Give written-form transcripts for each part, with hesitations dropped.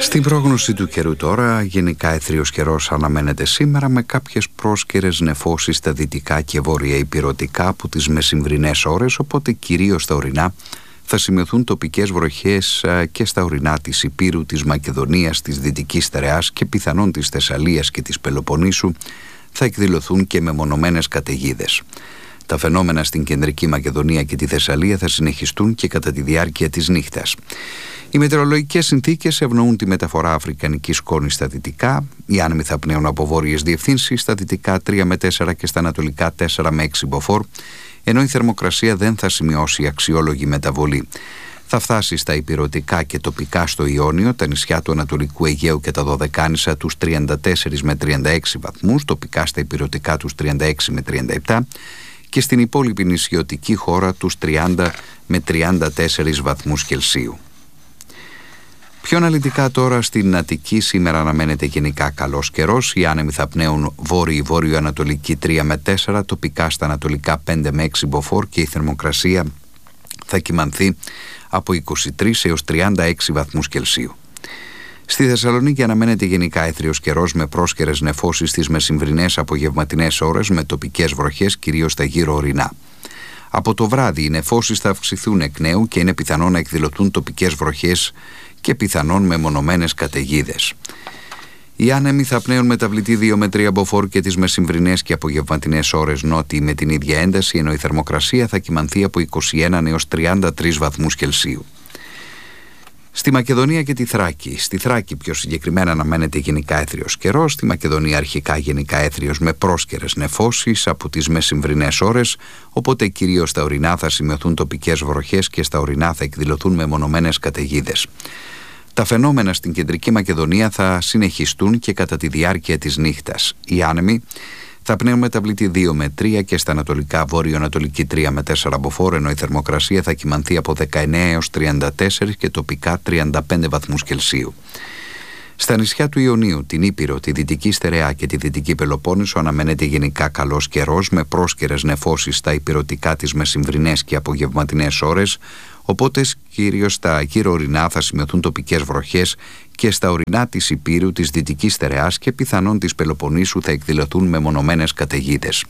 Στην πρόγνωση του καιρού τώρα, γενικά έθριος καιρός αναμένεται σήμερα με κάποιες πρόσκαιρες νεφώσεις στα δυτικά και βόρεια ηπειρωτικά από τις μεσημβρινές ώρες, οπότε κυρίως στα ορεινά θα σημειωθούν τοπικές βροχές και στα ορεινά της Ηπείρου, της Μακεδονίας, της Δυτικής Στερεάς και πιθανόν της Θεσσαλίας και της Πελοποννήσου θα εκδηλωθούν και μεμονωμένες καταιγίδες. Τα φαινόμενα στην Κεντρική Μακεδονία και τη Θεσσαλία θα συνεχιστούν και κατά τη διάρκεια της νύχτας. Οι μετεωρολογικές συνθήκες ευνοούν τη μεταφορά αφρικανικής σκόνης στα δυτικά, οι άνεμοι θα πνέουν από βόρειες διευθύνσεις, στα δυτικά 3 με 4 και στα ανατολικά 4 με 6 μποφόρ, ενώ η θερμοκρασία δεν θα σημειώσει αξιόλογη μεταβολή. Θα φτάσει στα ηπειρωτικά και τοπικά στο Ιόνιο, τα νησιά του Ανατολικού Αιγαίου και τα Δωδεκάνησα τους 34 με 36 βαθμούς, τοπικά στα ηπειρωτικά τους 36 με 37 και στην υπόλοιπη νησιωτική χώρα τους 30 με 34 βαθμούς Κελσίου. Πιο αναλυτικά τώρα, στην Αττική σήμερα αναμένεται γενικά καλός καιρός. Οι άνεμοι θα πνέουν βόρειο-ανατολική 3 με 4, τοπικά στα ανατολικά 5 με 6 μποφόρ και η θερμοκρασία θα κυμανθεί από 23 έως 36 βαθμούς Κελσίου. Στη Θεσσαλονίκη αναμένεται γενικά έθριος καιρός με πρόσκαιρες νεφώσεις στις μεσημβρινές απογευματινές ώρες με τοπικές βροχές κυρίως στα γύρω ορεινά. Από το βράδυ οι νεφώσεις θα αυξηθούν εκ νέου και είναι πιθανό να εκδηλωθούν τοπικές βροχές και πιθανόν μεμονωμένες καταιγίδες. Οι άνεμοι θα πνέουν μεταβλητή 2 με 3 μποφόρ και τις μεσημβρινές και απογευματινές ώρες νότιοι με την ίδια ένταση, ενώ η θερμοκρασία θα κυμανθεί από 21 έως 33 βαθμούς Κελσίου. Στη Μακεδονία και τη Θράκη. Στη Θράκη πιο συγκεκριμένα αναμένεται γενικά έθριος καιρός, στη Μακεδονία αρχικά γενικά έθριος με πρόσκαιρες νεφώσεις από τις μεσημβρινές ώρες, οπότε κυρίως στα ορεινά θα σημειωθούν τοπικές βροχές και στα ορεινά θα εκδηλωθούν μεμονωμένες καταιγίδες. Τα φαινόμενα στην Κεντρική Μακεδονία θα συνεχιστούν και κατά τη διάρκεια της νύχτας. Οι άνεμοι θα πνέουν μεταβλητή 2 με 3 και στα ανατολικά βόρειο-ανατολική 3 με 4 μποφόρ, ενώ η θερμοκρασία θα κυμανθεί από 19 έως 34 και τοπικά 35 βαθμούς Κελσίου. Στα νησιά του Ιωνίου, την Ήπειρο, τη Δυτική Στερεά και τη Δυτική Πελοπόννησο αναμένεται γενικά καλός καιρός με πρόσκαιρες νεφώσεις στα ηπειρωτικά τις μεσημβρινές και απογευματινές ώρες, οπότε κυρίως στα γύρω ορεινά θα σημειωθούν τοπικές βροχές και στα ορεινά της Ηπείρου, της Δυτικής Στερεάς και πιθανόν της Πελοποννήσου θα εκδηλωθούν μεμονωμένες καταιγίδες.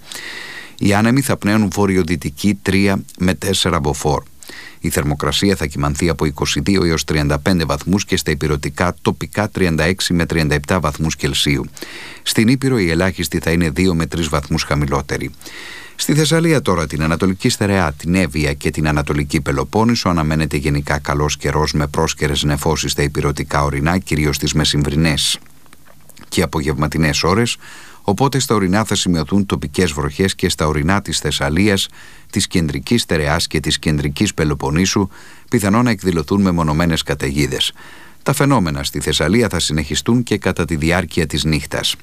Οι άνεμοι θα πνέουν βορειοδυτική 3 με 4 μποφόρ. Η θερμοκρασία θα κυμανθεί από 22 έως 35 βαθμούς και στα ηπειρωτικά τοπικά 36 με 37 βαθμούς Κελσίου. Στην Ήπειρο η ελάχιστη θα είναι 2 με 3 βαθμούς χαμηλότερη. Στη Θεσσαλία τώρα, την Ανατολική Στερεά, την Εύβοια και την Ανατολική Πελοπόννησο αναμένεται γενικά καλός καιρός με πρόσκαιρες νεφώσεις στα ηπειρωτικά ορεινά, κυρίως τις μεσημβρινές και απογευματινές ώρες, οπότε στα ορεινά θα σημειωθούν τοπικές βροχές και στα ορεινά της Θεσσαλίας, της Κεντρικής Στερεάς και της Κεντρικής Πελοποννήσου πιθανόν να εκδηλωθούν μεμονωμένες καταιγίδες. Τα φαινόμενα στη Θεσσαλία θα συνεχιστούν και κατά τη διάρκεια της νύχτας.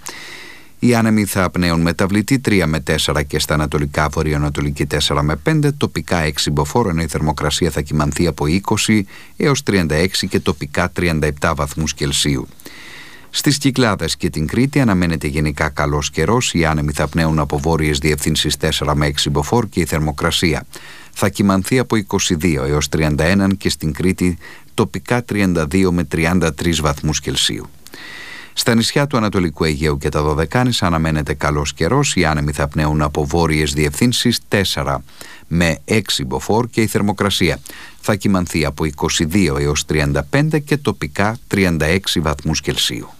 Οι άνεμοι θα πνέουν μεταβλητή 3 με 4 και στα ανατολικά βορειοανατολική 4 με 5, τοπικά 6 μποφόρ, ενώ η θερμοκρασία θα κυμανθεί από 20 έως 36 και τοπικά 37 βαθμούς Κελσίου. Στις Κυκλάδες και την Κρήτη αναμένεται γενικά καλός καιρός, οι άνεμοι θα πνέουν από βόρειες διευθύνσεις 4 με 6 μποφόρ και η θερμοκρασία θα κυμανθεί από 22 έως 31 και στην Κρήτη τοπικά 32 με 33 βαθμούς Κελσίου. Στα νησιά του Ανατολικού Αιγαίου και τα Δωδεκάνησα αναμένεται καλός καιρός, οι άνεμοι θα πνέουν από βόρειες διευθύνσεις 4 με 6 μποφόρ και η θερμοκρασία θα κυμανθεί από 22 έως 35 και τοπικά 36 βαθμούς Κελσίου.